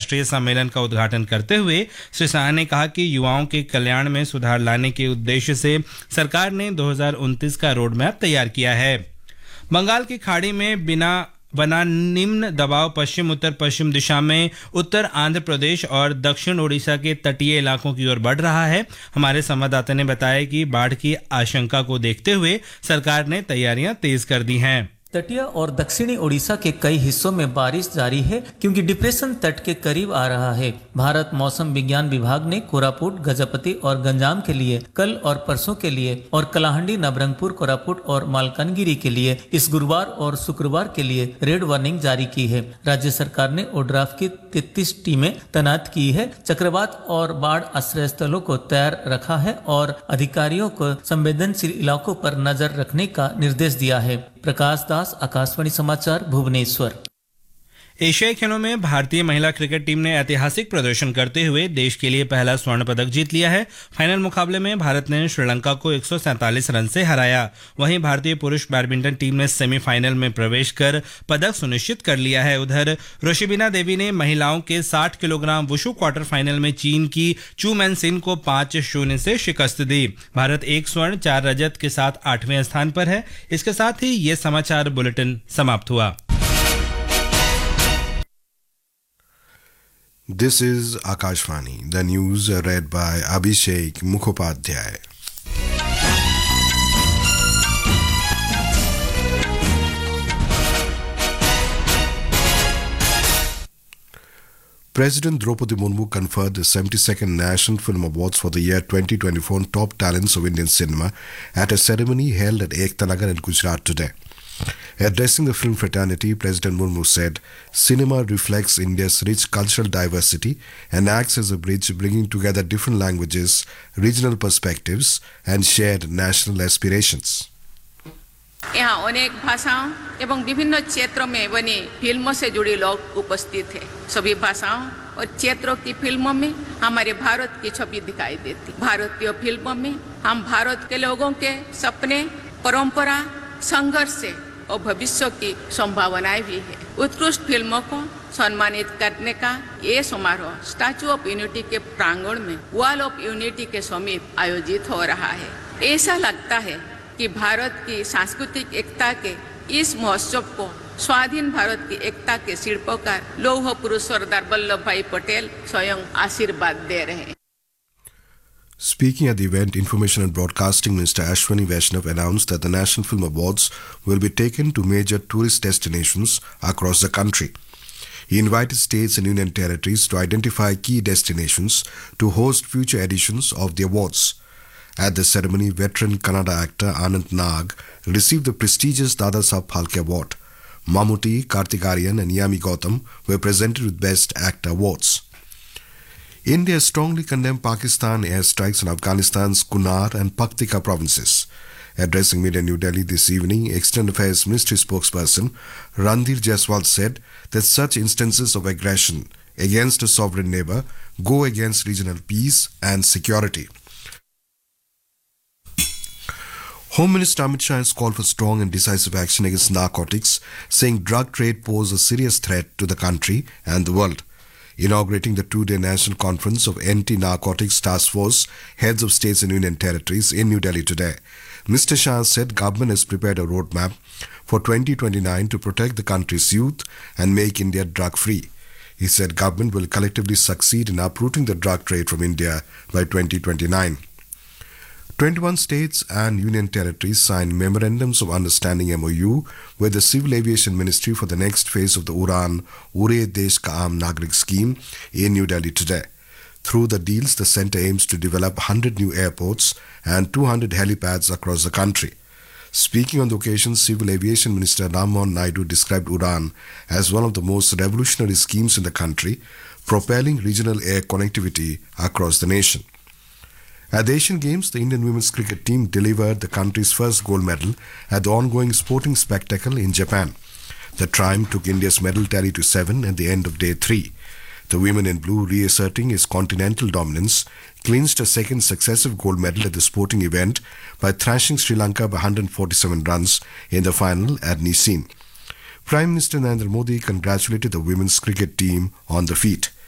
राष्ट्रीय सम्मेलन का उद्घाटन करते हुए श्री शाह ने कहा कि युवाओं के कल्याण में सुधार लाने के उद्देश्य से सरकार ने 2029 का रोड मैप तैयार किया है। बंगाल की खाड़ी में बना निम्न दबाव पश्चिम उत्तर पश्चिम दिशा में उत्तर आंध्र प्रदेश और दक्षिण ओडिशा के तटीय इलाकों की ओर बढ़ रहा है। हमारे संवाददाता ने बताया कि बाढ़ की आशंका को देखते हुए सरकार ने तैयारियां तेज कर दी हैं। तटीय और दक्षिणी ओडिशा के कई हिस्सों में बारिश जारी है क्योंकि डिप्रेशन तट के करीब आ रहा है। भारत मौसम विज्ञान विभाग ने कोरापुट, गजपति और गंजाम के लिए कल और परसों के लिए और कलाहंडी, नवरंगपुर, कोरापुट और मालकानगिरी के लिए इस गुरुवार और शुक्रवार के लिए रेड वार्निंग जारी की है। राज्य सरकार ने ओड्राफ की 33 टीमें तैनात की है, चक्रवात और बाढ़ आश्रय स्थलों को तैयार रखा है और अधिकारियों को संवेदनशील इलाकों पर नजर रखने का निर्देश दिया है। प्रकाश दास, आकाशवाणी समाचार, भुवनेश्वर। एशियाई खेलों में भारतीय महिला क्रिकेट टीम ने ऐतिहासिक प्रदर्शन करते हुए देश के लिए पहला स्वर्ण पदक जीत लिया है। फाइनल मुकाबले में भारत ने श्रीलंका को 147 रन से हराया। वहीं भारतीय पुरुष बैडमिंटन टीम ने सेमीफाइनल में प्रवेश कर पदक सुनिश्चित कर लिया है। उधर रोशिबिना देवी ने महिलाओं के 60 किलोग्राम वुशु क्वार्टर फाइनल में चीन की चू मैन सिन को 5-0 से शिकस्त दी। भारत 1 स्वर्ण 4 रजत के साथ 8वें स्थान पर है। इसके साथ ही ये समाचार बुलेटिन समाप्त हुआ। This is Akashvani, the news read by Abhishek Mukhopadhyay. President Draupadi Murmu conferred the 72nd National Film Awards for the year 2024 on top talents of Indian cinema at a ceremony held at Ekta Nagar in Gujarat today. Addressing the film fraternity, President Murmu said, "Cinema reflects India's rich cultural diversity and acts as a bridge bringing together different languages, regional perspectives and shared national aspirations." यहाँ अनेक भाषाओं एवं विभिन्न क्षेत्रों में बनी फिल्मों से जुड़े लोग उपस्थित हैं। सभी भाषाओं और क्षेत्रों की फिल्मों में हमारे भारत की छवि दिखाई देती। भारतीय फिल्मों में हम भारत के लोगों के सपने, परंपरा, संघर्ष और भविष्य की संभावनाएं भी है। उत्कृष्ट फिल्मों को सम्मानित करने का ये समारोह स्टैचू ऑफ यूनिटी के प्रांगण में वॉल ऑफ यूनिटी के समीप आयोजित हो रहा है। ऐसा लगता है कि भारत की सांस्कृतिक एकता के इस महोत्सव को स्वाधीन भारत की एकता के शिल्पकार लौह पुरुष सरदार वल्लभ भाई पटेल स्वयं आशीर्वाद दे रहे हैं। Speaking at the event, Information and Broadcasting Minister Ashwani Vaishnav announced that the National Film Awards will be taken to major tourist destinations across the country. He invited states and union territories to identify key destinations to host future editions of the awards. At the ceremony, veteran Kannada actor Anant Nag received the prestigious Dada Saheb Phalke Award. Mammootty, Karthik Aaryan and Yami Gautam were presented with Best Actor awards. India strongly condemned Pakistan airstrikes on Afghanistan's Kunar and Paktika provinces. Addressing media in New Delhi this evening, External Affairs Ministry spokesperson Randhir Jaiswal said that such instances of aggression against a sovereign neighbor go against regional peace and security. Home Minister Amit Shah has called for strong and decisive action against narcotics, saying drug trade poses a serious threat to the country and the world. Inaugurating the two-day national conference of Anti-Narcotics Task Force heads of states and union territories in New Delhi today, Mr. Shah said government has prepared a roadmap for 2029 to protect the country's youth and make India drug-free. He said government will collectively succeed in uprooting the drug trade from India by 2029. 21 states and union territories signed memorandums of understanding MOU with the Civil Aviation Ministry for the next phase of the Uran Ure Desh Ka Aam Nagrik scheme in New Delhi today. Through the deals, the centre aims to develop 100 new airports and 200 helipads across the country. Speaking on the occasion, Civil Aviation Minister Ram Mohan Naidu described Uran as one of the most revolutionary schemes in the country, propelling regional air connectivity across the nation. At the Asian Games, the Indian women's cricket team delivered the country's first gold medal at the ongoing sporting spectacle in Japan. The triumph took India's medal tally to 7 at the end of day 3. The women in blue, reasserting its continental dominance, clinched a second successive gold medal at the sporting event by thrashing Sri Lanka by 147 runs in the final at Niseen. Prime Minister Narendra Modi congratulated the women's cricket team on the feat.